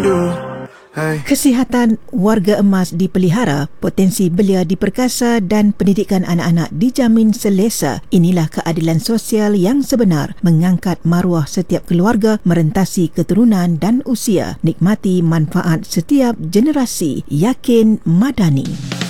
rindu. Kesihatan warga emas dipelihara, potensi belia diperkasa dan pendidikan anak-anak dijamin selesa. Inilah keadilan sosial yang sebenar, mengangkat maruah setiap keluarga, merentasi keturunan dan usia. Nikmati manfaat setiap generasi. Yakin Madani.